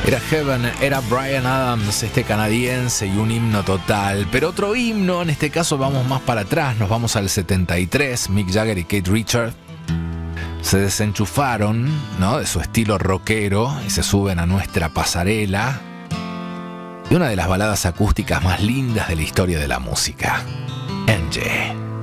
Era Heaven, era Bryan Adams, este canadiense, y un himno total. Pero otro himno, en este caso vamos más para atrás, nos vamos al 73. Mick Jagger y Keith Richards se desenchufaron, ¿no?, de su estilo rockero y se suben a nuestra pasarela. Y una de las baladas acústicas más lindas de la historia de la música, Angie.